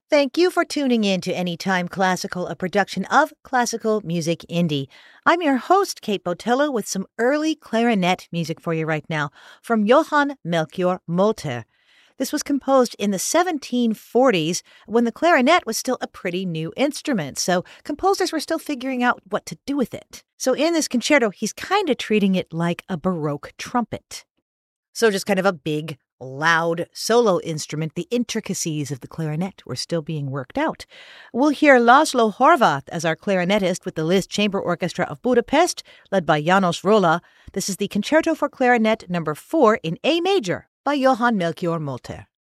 Thank you for tuning in to Anytime Classical, a production of Classical Music Indie. I'm your host, Kate Botello, with some early clarinet music for you right now from Johann Melchior Molter. This was composed in the 1740s when the clarinet was still a pretty new instrument, so composers were still figuring out what to do with it. So in this concerto, he's kind of treating it like a Baroque trumpet. So just kind of a big, loud solo instrument. The intricacies of the clarinet were still being worked out. We'll hear Laszlo Horváth as our clarinetist with the Liszt Chamber Orchestra of Budapest, led by János Róla. This is the Concerto for Clarinet No. 4 in A major by Johann Melchior Molter.